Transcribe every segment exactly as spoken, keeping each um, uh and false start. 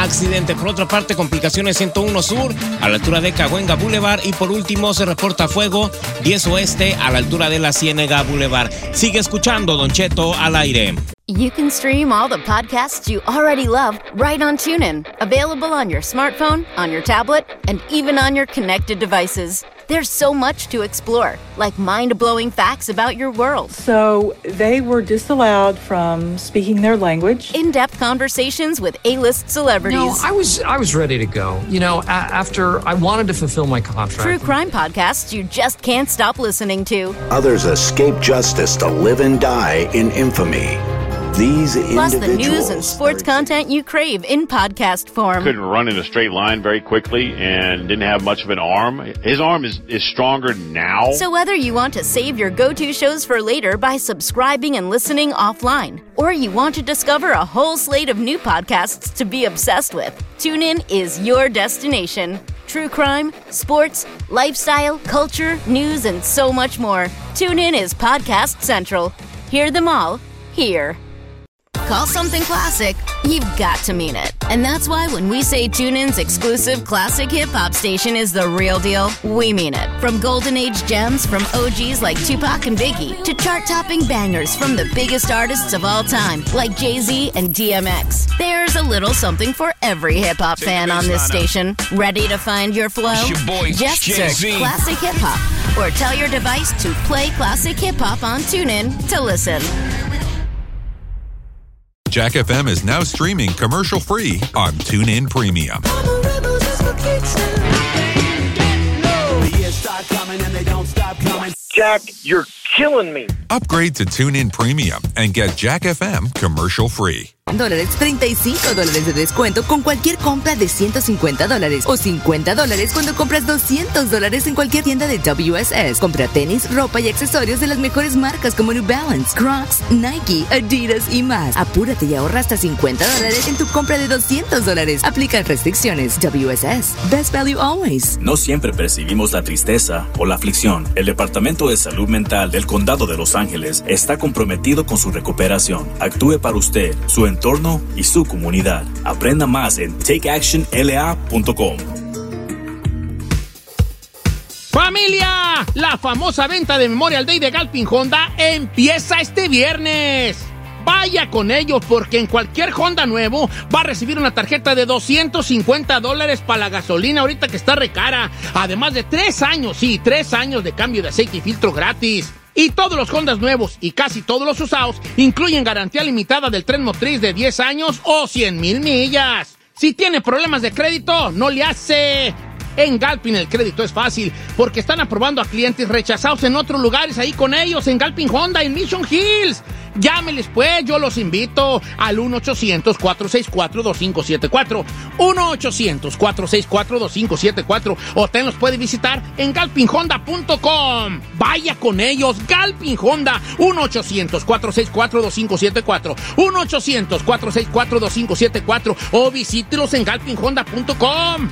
accidente. Por otra parte, complicaciones ciento uno Sur a la altura de Cahuenga Boulevard. Y por último, se reporta fuego diez Oeste a la altura de la Ciénega Boulevard. Sigue escuchando Don Cheto al aire. You can stream all the podcasts you already love right on TuneIn. Available on your smartphone, on your tablet, and even on your connected devices. There's so much to explore, like mind-blowing facts about your world. So they were disallowed from speaking their language. In-depth conversations with A-list celebrities. No, I was I was ready to go. You know, a- after I wanted to fulfill my contract. True crime podcasts you just can't stop listening to. Others escape justice to live and die in infamy. These Plus the news and sports content you crave in podcast form. Couldn't run in a straight line very quickly and didn't have much of an arm. His arm is, is stronger now. So whether you want to save your go-to shows for later by subscribing and listening offline, or you want to discover a whole slate of new podcasts to be obsessed with, TuneIn is your destination. True crime, sports, lifestyle, culture, news, and so much more. TuneIn is Podcast Central. Hear them all here. Call something classic, you've got to mean it. And that's why when we say TuneIn's exclusive classic hip-hop station is the real deal, we mean it. From golden age gems from O Gs like Tupac and Biggie, to chart-topping bangers from the biggest artists of all time, like Jay-Z and D M X. There's a little something for every hip-hop fan on this station. Ready to find your flow? Your boy, Just Jay-Z. search Classic Hip-Hop, or tell your device to play Classic Hip-Hop on TuneIn to listen. Jack F M is now streaming commercial-free on TuneIn Premium. Jack, you're killing me. Upgrade to TuneIn Premium and get Jack F M commercial-free. Dólares, treinta y cinco dólares de descuento con cualquier compra de ciento cincuenta dólares o cincuenta dólares cuando compras doscientos dólares en cualquier tienda de W S S. Compra tenis, ropa y accesorios de las mejores marcas como New Balance, Crocs, Nike, Adidas y más. Apúrate y ahorra hasta cincuenta dólares en tu compra de doscientos dólares. Aplican restricciones. W S S. Best value always. No siempre percibimos la tristeza o la aflicción. El Departamento de Salud Mental del Condado de Los Ángeles está comprometido con su recuperación. Actúe para usted, su entorno y su comunidad. Aprenda más en take action L A punto com. ¡Familia! La famosa venta de Memorial Day de Galpin Honda empieza este viernes. Vaya con ellos porque en cualquier Honda nuevo va a recibir una tarjeta de doscientos cincuenta dólares para la gasolina ahorita que está recara. Además de tres años, sí, tres años de cambio de aceite y filtro gratis. Y todos los Hondas nuevos y casi todos los usados incluyen garantía limitada del tren motriz de diez años o cien mil millas. Si tiene problemas de crédito, no le hace. En Galpin el crédito es fácil porque están aprobando a clientes rechazados en otros lugares ahí con ellos, en Galpin Honda, en Mission Hills. Llámeles pues, yo los invito al uno ochocientos, cuatro seis cuatro, dos cinco siete cuatro, uno ochocientos, cuatro seis cuatro, dos cinco siete cuatro, o también los puede visitar en galpin honda punto com. Vaya con ellos, Galpin Honda, uno ochocientos, cuatro seis cuatro, dos cinco siete cuatro, uno ochocientos, cuatro seis cuatro, dos cinco siete cuatro, o visítelos en galpin honda punto com.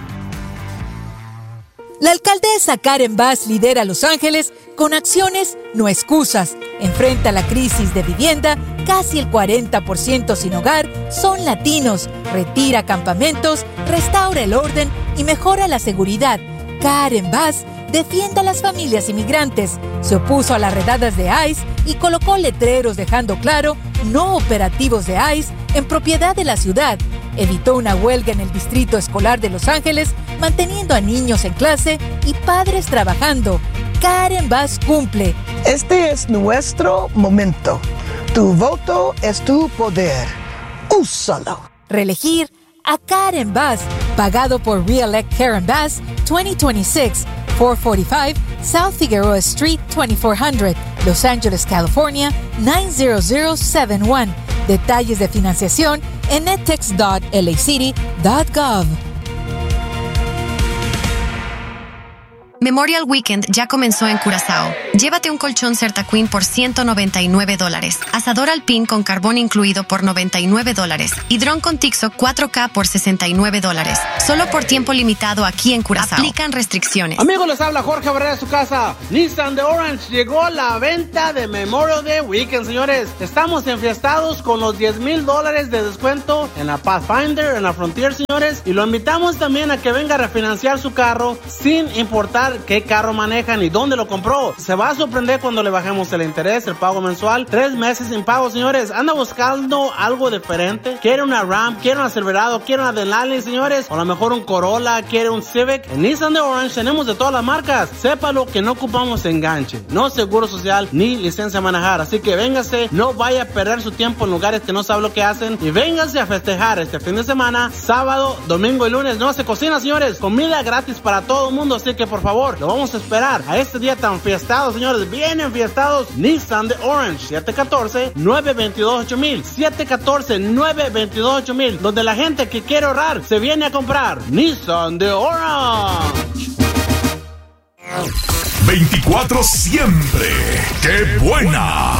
La alcaldesa Karen Bass lidera Los Ángeles con acciones, no excusas. Enfrenta la crisis de vivienda, casi el cuarenta por ciento sin hogar son latinos. Retira campamentos, restaura el orden y mejora la seguridad. Karen Bass defiende a las familias inmigrantes. Se opuso a las redadas de ICE y colocó letreros dejando claro no operativos de ICE en propiedad de la ciudad. Evitó una huelga en el distrito escolar de Los Ángeles, manteniendo a niños en clase y padres trabajando. Karen Bass cumple. Este es nuestro momento. Tu voto es tu poder. Úsalo. Reelegir a Karen Bass, pagado por Re-elect Karen Bass, veinte veintiséis, cuatrocientos cuarenta y cinco South Figueroa Street, veinticuatro hundred, Los Ángeles, California, nueve cero cero siete uno. Detalles de financiación en edtex punto l a city punto gov. Memorial Weekend ya comenzó en Curazao. Llévate un colchón CertaQueen por ciento noventa y nueve dólares, asador alpin con carbón incluido por noventa y nueve dólares y dron con Tixo cuatro K por sesenta y nueve dólares. Solo por tiempo limitado aquí en Curazao. Aplican restricciones. Amigos, les habla Jorge Barrera de su casa. Nissan de Orange llegó la venta de Memorial Day Weekend, señores. Estamos enfiestados con los diez mil dólares de descuento en la Pathfinder, en la Frontier, señores. Y lo invitamos también a que venga a refinanciar su carro sin importar qué carro maneja ni dónde lo compró. Se va a sorprender cuando le bajemos el interés, el pago mensual. Tres meses sin pago, señores. Anda buscando algo diferente. Quiere una Ram, quiere una Silverado, quiere una Denali, señores. O a lo mejor un Corolla, quiere un Civic. En Nissan de Orange tenemos de todas las marcas. Sépalo que no ocupamos enganche, no seguro social, ni licencia a manejar. Así que véngase, no vaya a perder su tiempo en lugares que no sabe lo que hacen. Y véngase a festejar este fin de semana, sábado, domingo y lunes. No se cocina, señores. Comida gratis para todo el mundo. Así que por favor, lo vamos a esperar a este día tan fiestado, señores. Bien enfiestados. Nissan de Orange. siete uno cuatro, nueve dos dos, ocho mil. siete uno cuatro, nueve dos dos, ocho mil. Donde la gente que quiere ahorrar se viene a comprar. Nissan de Orange. veinticuatro siempre. ¡Qué buena!